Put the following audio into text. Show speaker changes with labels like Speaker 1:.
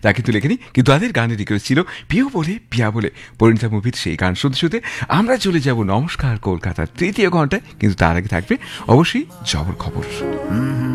Speaker 1: তা কিন্তু লেখেনি, কিন্তু তাদের গানের রিকোয়েস্ট ছিল পিও বলে পিয়া বলে। পরিণীতা মুভির সেই গান শুনতে শুনতে আমরা চলে যাব নমস্কার কলকাতার তৃতীয় ঘন্টায়, কিন্তু তার আগে থাকবে অবশ্যই জবর খবর।